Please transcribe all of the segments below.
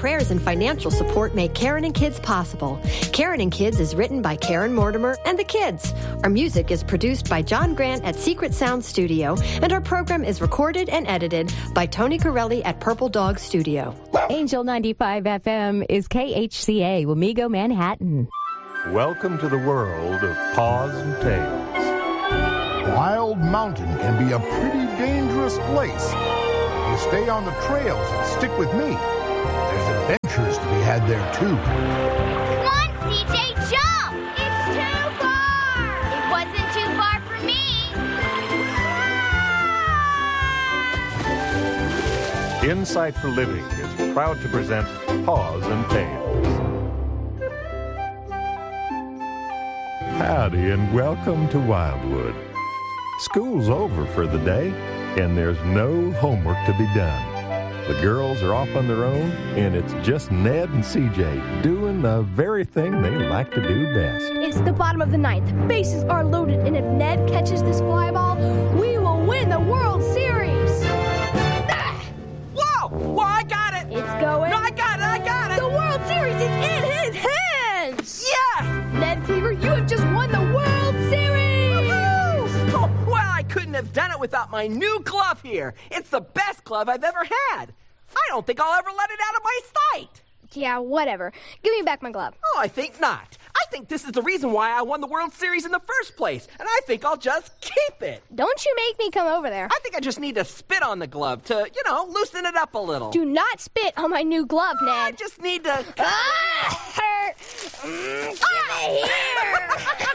prayers and financial support make Karen and Kids possible. Karen and Kids is written by Karen Mortimer and the kids. Our music is produced by John Grant at Secret Sound Studio, and our program is recorded and edited by Tony Corelli at Purple Dog Studio. Angel 95 FM is KHCA, Wamego, Manhattan. Welcome to the world of Paws and Tails. Wild Mountain can be a pretty dangerous place. You stay on the trails and stick with me. There's adventures to be had there, too. Come on, CJ, jump! It's too far! It wasn't too far for me! Insight for Living is proud to present Paws and Tails. Howdy and welcome to Wildwood. School's over for the day, and there's no homework to be done. The girls are off on their own, and it's just Ned and CJ doing the very thing they like to do best. It's the bottom of the ninth. Bases are loaded, and if Ned catches this fly ball, we will win the World Series. Whoa! Whoa, I got it! It's going. No, I got it! The World Series is in his hands! Yes! Ned Cleaver, you have just won the World Series! Oh, well, I couldn't have done it without my new glove here. It's the best glove I've ever had. I don't think I'll ever let it out of my sight. Yeah, whatever. Give me back my glove. Oh, I think not. I think this is the reason why I won the World Series in the first place, and I think I'll just keep it. Don't you make me come over there. I think I just need to spit on the glove to, loosen it up a little. Do not spit on my new glove, Ned. I just need to... Hurt! Give it here!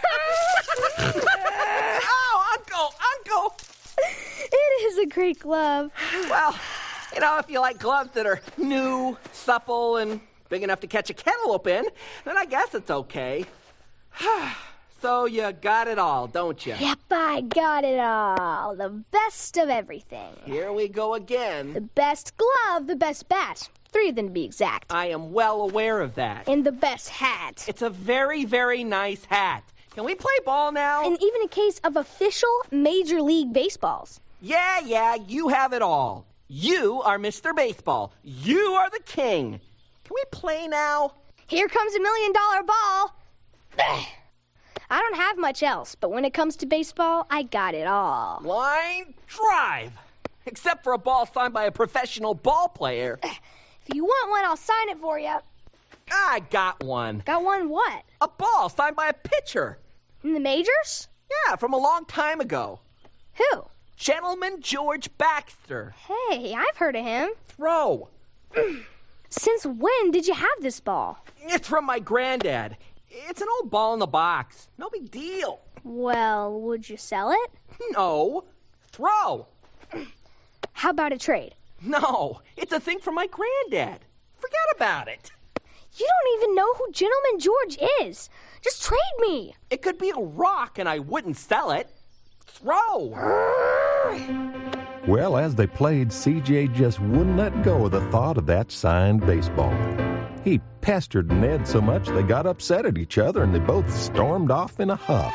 Oh, Uncle! It is a great glove. Well, if you like gloves that are new, supple, and big enough to catch a cantaloupe in, then I guess it's okay. So you got it all, don't you? Yep, I got it all. The best of everything. Here we go again. The best glove, the best bat. 3 of them to be exact. I am well aware of that. And the best hat. It's a very, very nice hat. Can we play ball now? And even a case of official Major League Baseballs. Yeah, you have it all. You are Mr. Baseball. You are the king. Can we play now? Here comes $1 million ball. I don't have much else, but when it comes to baseball, I got it all. Line drive. Except for a ball signed by a professional ball player. If you want one, I'll sign it for you. I got one. Got one what? A ball signed by a pitcher. In the majors? Yeah, from a long time ago. Who? Gentleman George Baxter. Hey, I've heard of him. Throw. Since when did you have this ball? It's from my granddad. It's an old ball in the box. No big deal. Well, would you sell it? No. Throw. How about a trade? No, it's a thing from my granddad. Forget about it. You don't even know who Gentleman George is. Just trade me. It could be a rock and I wouldn't sell it. Throw. Well, as they played, CJ just wouldn't let go of the thought of that signed baseball. He pestered Ned so much they got upset at each other and they both stormed off in a huff.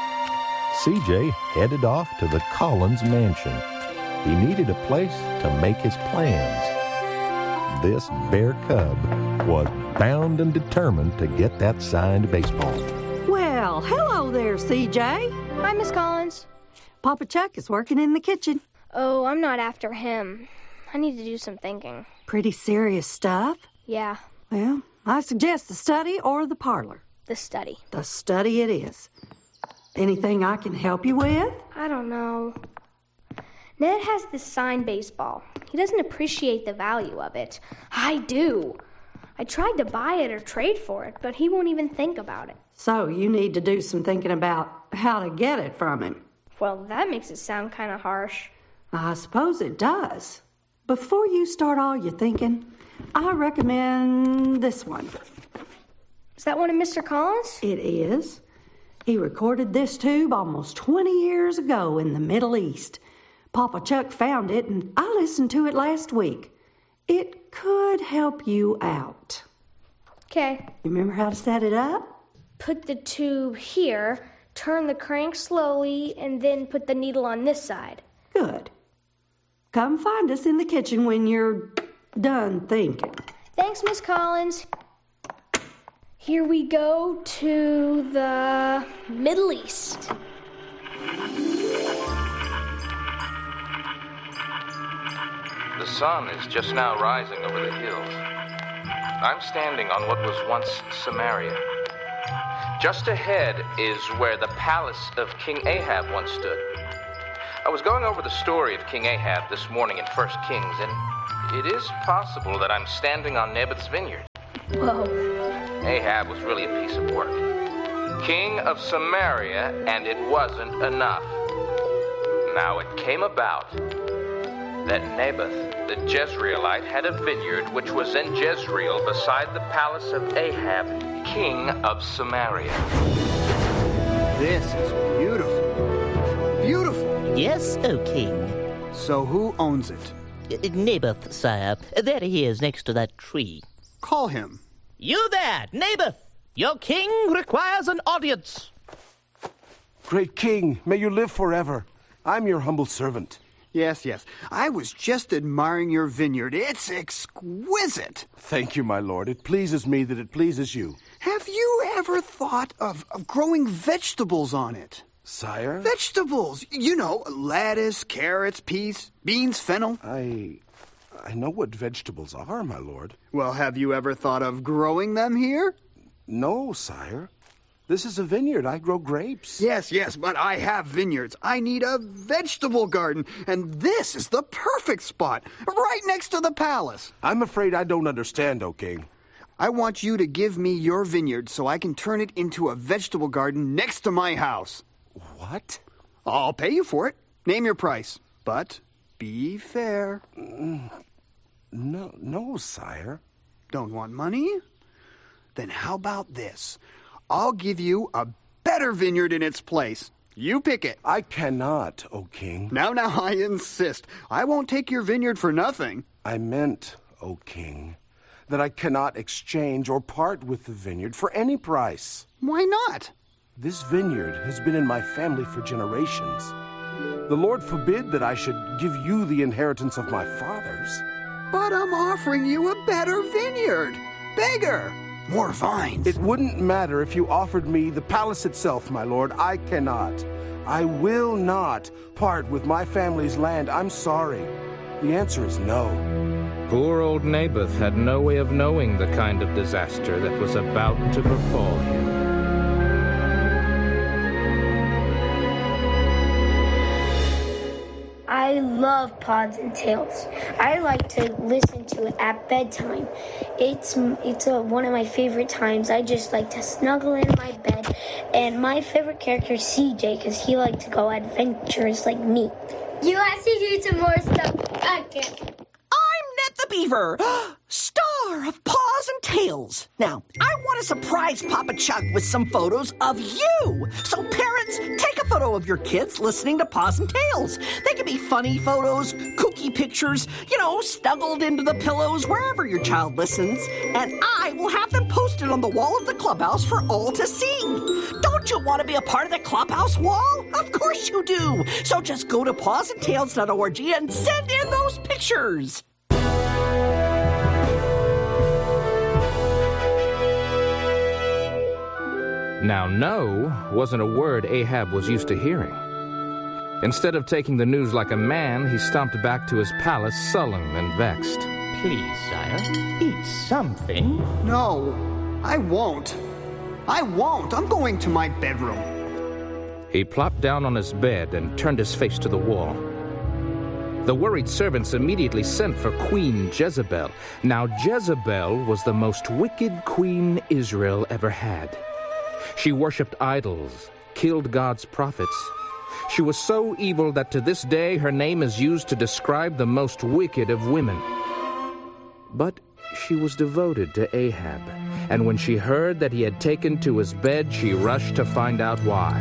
CJ headed off to the Collins mansion. He needed a place to make his plans. This bear cub was bound and determined to get that signed baseball. Well, hello there, CJ. Hi, Miss Collins. Papa Chuck is working in the kitchen. Oh, I'm not after him. I need to do some thinking. Pretty serious stuff. Yeah. Well, I suggest the study or the parlor. The study. The study it is. Anything I can help you with? I don't know. Ned has this signed baseball. He doesn't appreciate the value of it. I do. I tried to buy it or trade for it, but he won't even think about it. So you need to do some thinking about how to get it from him. Well, that makes it sound kind of harsh. I suppose it does. Before you start all your thinking, I recommend this one. Is that one of Mr. Collins? It is. He recorded this tube almost 20 years ago in the Middle East. Papa Chuck found it, and I listened to it last week. It could help you out. Okay. You remember how to set it up? Put the tube here, turn the crank slowly, and then put the needle on this side. Good. Come find us in the kitchen when you're done thinking. Thanks, Miss Collins. Here we go to the Middle East. The sun is just now rising over the hills. I'm standing on what was once Samaria. Just ahead is where the palace of King Ahab once stood. I was going over the story of King Ahab this morning in 1 Kings, and it is possible that I'm standing on Naboth's vineyard. Whoa. Ahab was really a piece of work. King of Samaria, and it wasn't enough. Now it came about that Naboth, the Jezreelite, had a vineyard which was in Jezreel beside the palace of Ahab, king of Samaria. This is beautiful. Beautiful. Yes, O king. So who owns it? Naboth, sire. There he is, next to that tree. Call him. You there, Naboth! Your king requires an audience. Great king, may you live forever. I'm your humble servant. Yes. I was just admiring your vineyard. It's exquisite. Thank you, my lord. It pleases me that it pleases you. Have you ever thought of growing vegetables on it? Sire? Vegetables! You know, lettuce, carrots, peas, beans, fennel. I know what vegetables are, my lord. Well, have you ever thought of growing them here? No, sire. This is a vineyard. I grow grapes. Yes, but I have vineyards. I need a vegetable garden, and this is the perfect spot, right next to the palace. I'm afraid I don't understand, O king. I want you to give me your vineyard so I can turn it into a vegetable garden next to my house. What? I'll pay you for it. Name your price, but be fair. No, sire. Don't want money? Then how about this? I'll give you a better vineyard in its place. You pick it. I cannot, O king. Now, I insist. I won't take your vineyard for nothing. I meant, O king, that I cannot exchange or part with the vineyard for any price. Why not? This vineyard has been in my family for generations. The Lord forbid that I should give you the inheritance of my fathers. But I'm offering you a better vineyard. Bigger. More vines. It wouldn't matter if you offered me the palace itself, my lord. I cannot. I will not part with my family's land. I'm sorry. The answer is no. Poor old Naboth had no way of knowing the kind of disaster that was about to befall him. I love Pods and Tales. I like to listen to it at bedtime. It's one of my favorite times. I just like to snuggle in my bed. And my favorite character is CJ because he likes to go adventures like me. You have to do some more stuff. Okay. I'm Ned the Beaver, star of Paws and Tails. Now, I want to surprise Papa Chuck with some photos of you. So parents, take a photo of your kids listening to Paws and Tails. They can be funny photos, kooky pictures, snuggled into the pillows wherever your child listens. And I will have them posted on the wall of the clubhouse for all to see. Don't you want to be a part of the clubhouse wall? Of course you do. So just go to pawsandtails.org and send in those pictures. Now, no wasn't a word Ahab was used to hearing. Instead of taking the news like a man, he stomped back to his palace sullen and vexed. Please, sire, eat something. No, I won't. I'm going to my bedroom. He plopped down on his bed and turned his face to the wall. The worried servants immediately sent for Queen Jezebel. Now, Jezebel was the most wicked queen Israel ever had. She worshipped idols, killed God's prophets. She was so evil that to this day her name is used to describe the most wicked of women. But she was devoted to Ahab, and when she heard that he had taken to his bed, she rushed to find out why.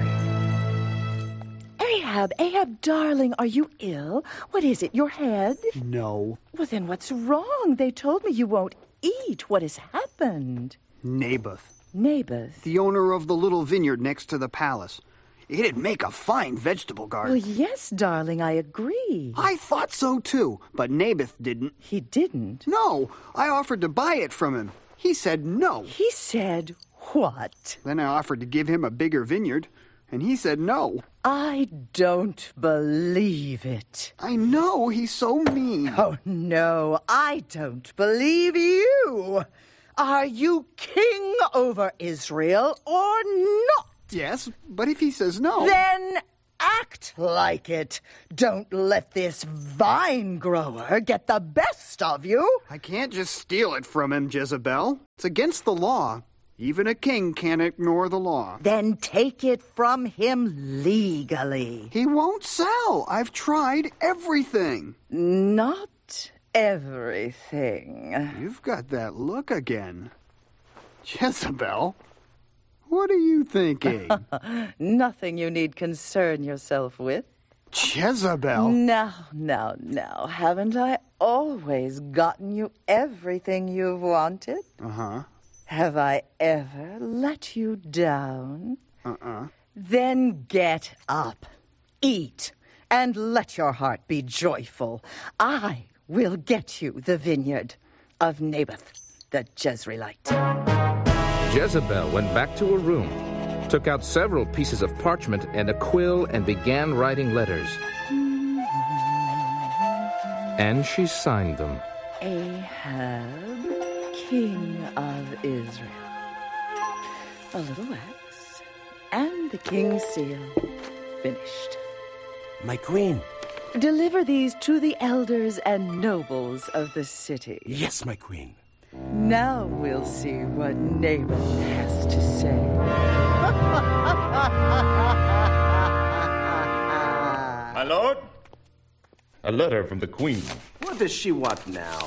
Ahab, darling, are you ill? What is it, your head? No. Well, then what's wrong? They told me you won't eat. What has happened? Naboth. Naboth? The owner of the little vineyard next to the palace. It'd make a fine vegetable Well, garden. yes, darling, I agree. I thought so too, but Naboth didn't. He didn't? No, I offered to buy it from him. He said no. He said what? Then I offered to give him a bigger vineyard, and he said no. I don't believe it. I know, he's so mean. Oh, no, I don't believe you. Are you king over Israel or not? Yes, but if he says no... Then act like it. Don't let this vine grower get the best of you. I can't just steal it from him, Jezebel. It's against the law. Even a king can't ignore the law. Then take it from him legally. He won't sell. I've tried everything. Not everything. You've got that look again. Jezebel, what are you thinking? Nothing you need concern yourself with. Jezebel? No. Haven't I always gotten you everything you've wanted? Uh-huh. Have I ever let you down? Uh-uh. Then get up, eat, and let your heart be joyful. I will get you the vineyard of Naboth, the Jezreelite. Jezebel went back to her room, took out several pieces of parchment and a quill, and began writing letters. And she signed them. Ahab, king of Israel. A little wax, and the king's seal. Finished. My queen. Deliver these to the elders and nobles of the city. Yes, my queen. Now we'll see what Naboth has to say. My lord? A letter from the queen. What does she want now?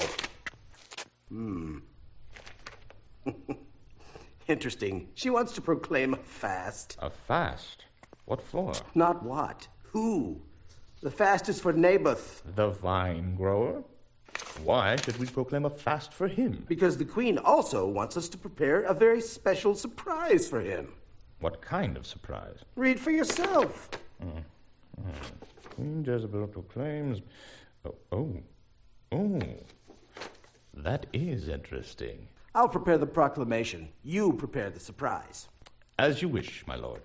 Interesting. She wants to proclaim a fast. A fast? What for? Not what. Who? The fast is for Naboth. The vine grower? Why should we proclaim a fast for him? Because the queen also wants us to prepare a very special surprise for him. What kind of surprise? Read for yourself. Queen Jezebel proclaims... Oh. That is interesting. I'll prepare the proclamation. You prepare the surprise. As you wish, my lord.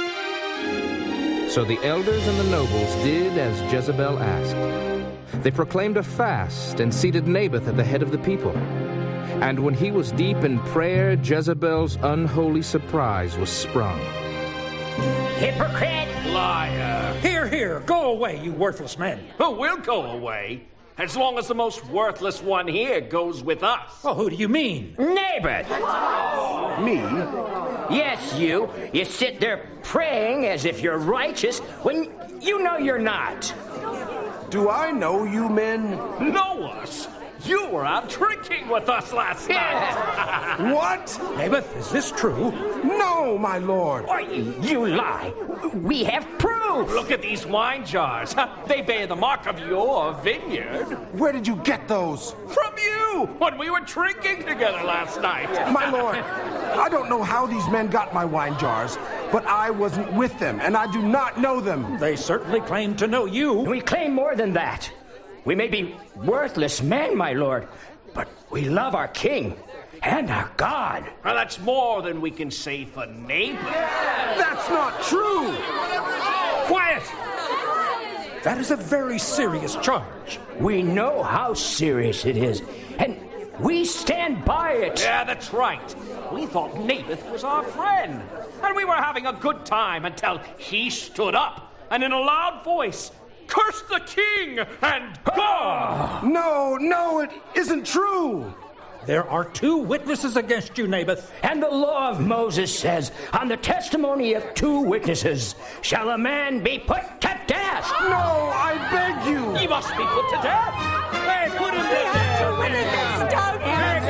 So the elders and the nobles did as Jezebel asked. They proclaimed a fast and seated Naboth at the head of the people. And when he was deep in prayer, Jezebel's unholy surprise was sprung. Hypocrite! Liar! Here, go away, you worthless men. Oh, we'll go away. As long as the most worthless one here goes with us. Oh, who do you mean? Naboth! Me? Yes, you. You sit there praying as if you're righteous when you know you're not. Do I know you men? Know us? You were out drinking with us last night. What? Naboth, is this true? No, my lord. Why, you lie. We have proof. Look at these wine jars. They bear the mark of your vineyard. Where did you get those? From you, when we were drinking together last night. My lord, I don't know how these men got my wine jars, but I wasn't with them, and I do not know them. They certainly claim to know you. We claim more than that. We may be worthless men, my lord, but we love our king and our God. Well, that's more than we can say for Naboth. That's not true. Quiet! That is a very serious charge. We know how serious it is, and we stand by it. Yeah, that's right. We thought Naboth was our friend, and we were having a good time until he stood up and in a loud voice cursed the king and God! No, it isn't true. There are 2 witnesses against you, Naboth. And the law of Moses says, on the testimony of 2 witnesses, shall a man be put to death. No, I beg you. He must be put to death. Hey, put him to death. Stone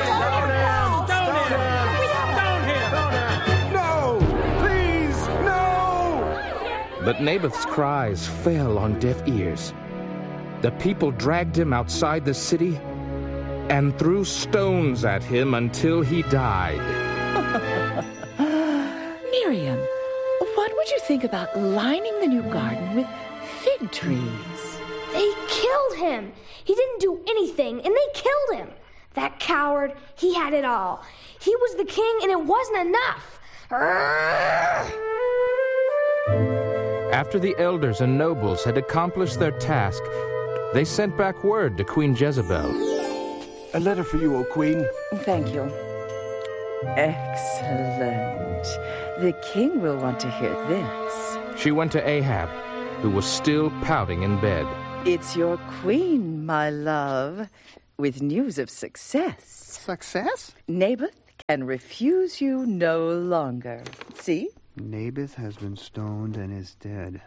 him! No, please, no. But Naboth's cries fell on deaf ears. The people dragged him outside the city and threw stones at him until he died. Miriam, What would you think about lining the new garden with fig trees? They killed him. He didn't do anything, and they killed him. That coward, he had it all. He was the king, and it wasn't enough. After the elders and nobles had accomplished their task, they sent back word to Queen Jezebel. A letter for you, O Queen. Thank you. Excellent. The king will want to hear this. She went to Ahab, who was still pouting in bed. It's your queen, my love, with news of success. Success? Naboth can refuse you no longer. See? Naboth has been stoned and is dead.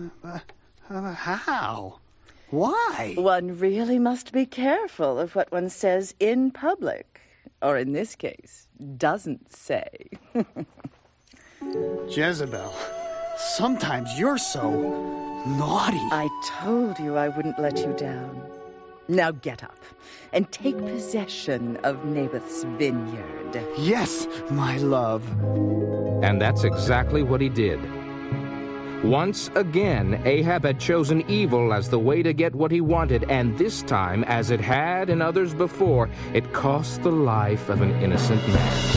How? Why? One really must be careful of what one says in public, or in this case, doesn't say. Jezebel, sometimes you're so naughty. I told you I wouldn't let you down. Now get up and take possession of Naboth's vineyard. Yes, my love. And that's exactly what he did. Once again, Ahab had chosen evil as the way to get what he wanted, and this time, as it had in others before, it cost the life of an innocent man.